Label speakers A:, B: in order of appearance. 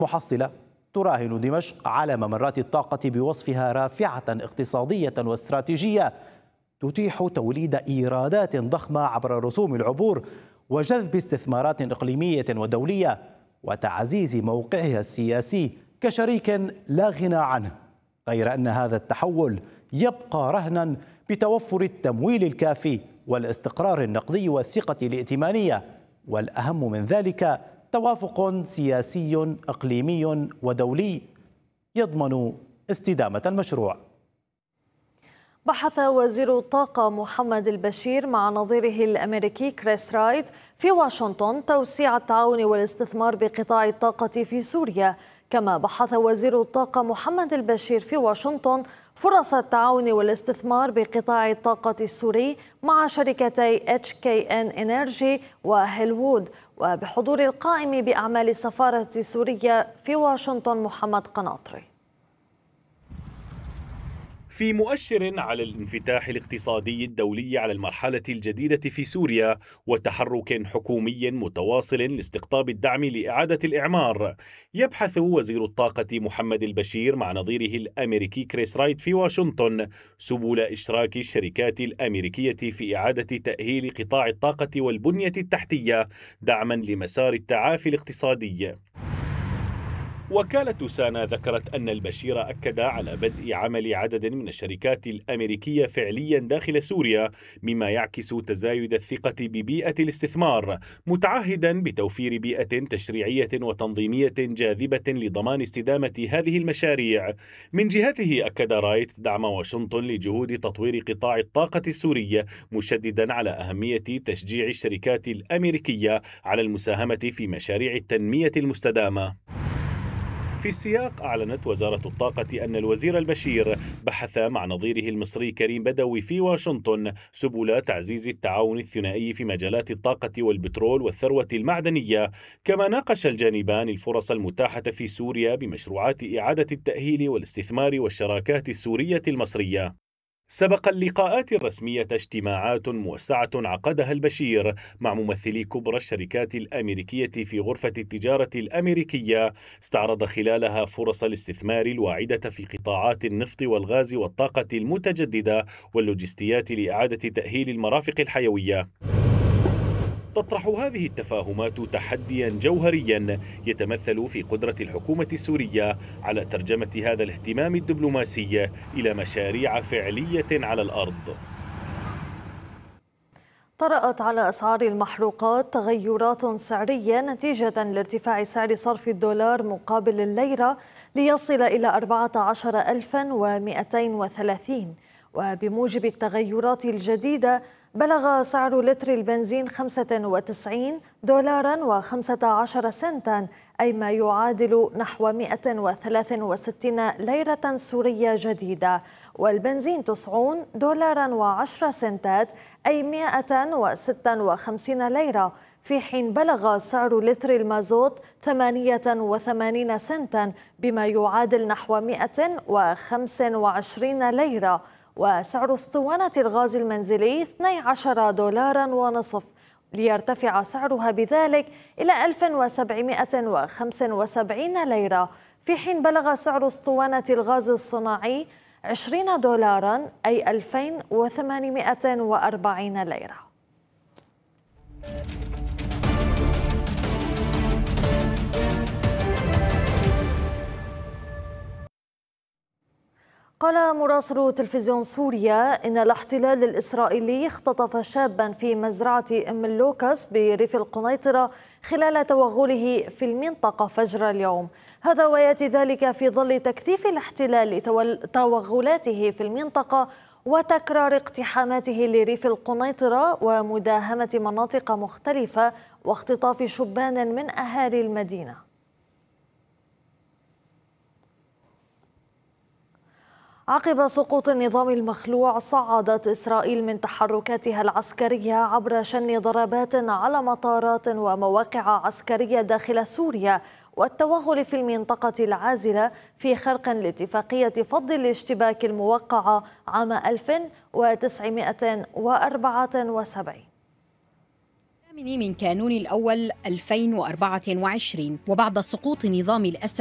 A: محصلة تراهن دمشق على ممرات الطاقة بوصفها رافعة اقتصادية واستراتيجية تتيح توليد إيرادات ضخمة عبر رسوم العبور وجذب استثمارات إقليمية ودولية وتعزيز موقعها السياسي كشريك لا غنى عنه، غير أن هذا التحول يبقى رهنا بتوفر التمويل الكافي والاستقرار النقدي والثقة الائتمانية، والأهم من ذلك توافق سياسي إقليمي ودولي يضمن استدامة المشروع.
B: بحث وزير الطاقة محمد البشير مع نظيره الأمريكي كريس رايت في واشنطن توسيع التعاون والاستثمار بقطاع الطاقة في سوريا. كما بحث وزير الطاقة محمد البشير في واشنطن فرص التعاون والاستثمار بقطاع الطاقة السوري مع شركتي HKN Energy وهيلوود، وبحضور القائم بأعمال السفارة السورية في واشنطن محمد قناطري.
C: في مؤشر على الانفتاح الاقتصادي الدولي على المرحلة الجديدة في سوريا وتحرك حكومي متواصل لاستقطاب الدعم لإعادة الإعمار، يبحث وزير الطاقة محمد البشير مع نظيره الأمريكي كريس رايت في واشنطن سبل إشراك الشركات الأمريكية في إعادة تأهيل قطاع الطاقة والبنية التحتية دعما لمسار التعافي الاقتصادي. وكالة سانا ذكرت أن البشير أكد على بدء عمل عدد من الشركات الأمريكية فعليا داخل سوريا، مما يعكس تزايد الثقة ببيئة الاستثمار، متعهدا بتوفير بيئة تشريعية وتنظيمية جاذبة لضمان استدامة هذه المشاريع. من جهته أكد رايت دعم واشنطن لجهود تطوير قطاع الطاقة السوري، مشددا على أهمية تشجيع الشركات الأمريكية على المساهمة في مشاريع التنمية المستدامة. في السياق أعلنت وزارة الطاقة أن الوزير البشير بحث مع نظيره المصري كريم بدوي في واشنطن سبل تعزيز التعاون الثنائي في مجالات الطاقة والبترول والثروة المعدنية، كما ناقش الجانبان الفرص المتاحة في سوريا بمشروعات إعادة التأهيل والاستثمار والشراكات السورية المصرية. سبق اللقاءات الرسمية اجتماعات موسعة عقدها البشير مع ممثلي كبرى الشركات الأمريكية في غرفة التجارة الأمريكية، استعرض خلالها فرص الاستثمار الواعدة في قطاعات النفط والغاز والطاقة المتجددة واللوجستيات لإعادة تأهيل المرافق الحيوية. تطرح هذه التفاهمات تحديا جوهريا يتمثل في قدرة الحكومة السورية على ترجمة هذا الاهتمام الدبلوماسي إلى مشاريع فعلية على الأرض.
B: طرأت على أسعار المحروقات تغيرات سعرية نتيجة لارتفاع سعر صرف الدولار مقابل الليرة ليصل إلى 14,230، وبموجب التغيرات الجديدة بلغ سعر لتر البنزين 95 دولارا و15 سنتا، أي ما يعادل نحو 163 ليرة سورية جديدة، والبنزين 90 دولارا و10 سنتات، أي 156 ليرة، في حين بلغ سعر لتر المازوت 88 سنتا بما يعادل نحو 125 ليرة، وسعر اسطوانة الغاز المنزلي 12 دولارا ونصف، ليرتفع سعرها بذلك إلى 1775 ليرة، في حين بلغ سعر اسطوانة الغاز الصناعي 20 دولارا أي 2840 ليرة. قال مراسل تلفزيون سوريا إن الاحتلال الإسرائيلي اختطف شابا في مزرعة أم اللوكس بريف القنيطرة خلال توغله في المنطقة فجر اليوم. هذا ويأتي ذلك في ظل تكثيف الاحتلال توغلاته في المنطقة وتكرار اقتحاماته لريف القنيطرة ومداهمة مناطق مختلفة واختطاف شبان من أهالي المدينة. عقب سقوط النظام المخلوع، صعدت إسرائيل من تحركاتها العسكرية عبر شن ضربات على مطارات ومواقع عسكرية داخل سوريا والتوغل في المنطقة العازلة في خرق لاتفاقية فض الاشتباك الموقعة عام 1974.
D: من كانون الأول 2024 وبعد سقوط نظام الأسد